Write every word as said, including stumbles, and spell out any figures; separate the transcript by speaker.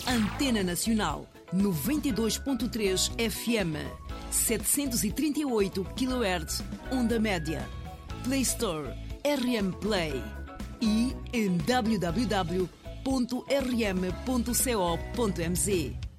Speaker 1: Antena Nacional, noventa e dois ponto três F M, setecentos e trinta e oito quilohertz, onda média. Play Store, R M Play. E em w w w ponto r m ponto co ponto m z.